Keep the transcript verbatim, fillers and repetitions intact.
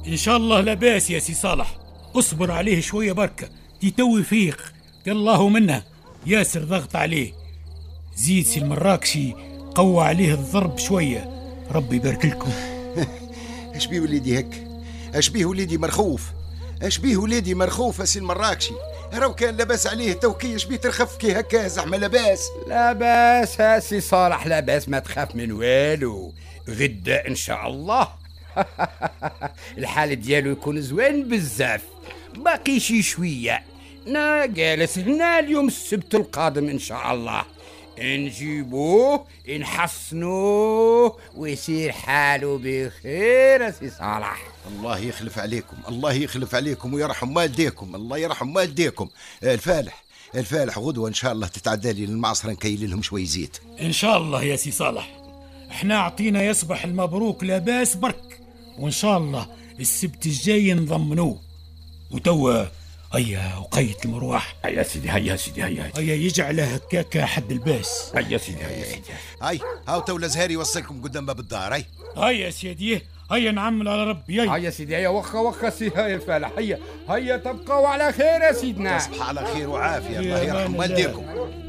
إن شاء الله لاباس يا سي صالح، اصبر عليه شوية بركة، دي توي فيق الله منها، ياسر ضغط عليه. زيد سي المراكشي قوى عليه الضرب شوية، ربي يبارك لكم. اش بيه وليدي هك؟ اش بيه وليدي مرخوف؟ اش بيه وليدي مرخوف سي المراكشي؟ راو كان لاباس عليه توكي، اش بيه ترخف كي هكا زعما لاباس؟ لاباس يا سي صالح لاباس، ما تخاف من والو، غدا ان شاء الله. الحال ديالو يكون زوين بزاف، باقي شي شويه. انا جالس هنا اليوم السبت القادم ان شاء الله، نجيبوه نحصنوه ويصير حاله بخير يا سي صالح. الله يخلف عليكم، الله يخلف عليكم ويرحم والديكم، الله يرحم والديكم. الفالح الفالح غدوه ان شاء الله تتعدى لي للمعصره نكيل لهم شوي زيت ان شاء الله يا سي صالح. احنا اعطينا يصبح المبروك لاباس برك، وان شاء الله السبت الجاي نضمنوه. وتوا هيا وقيت المروح. هيا سيدي، هيا سيدي، هيا هيا يجعل هكاكا حد الباس. هيا سيدي، هيا سيدي. هاي هاو تو زهاري يوصلكم قدام باب الدار. هاي هيا سيدي، هيا نعمل على ربي. هيا هيا سيدي، هيا وخا وخا سي هاي الفالح. هيا هيا تبقوا على خير يا سيدنا. تصبح على خير وعافيه، الله يرحم والديكم.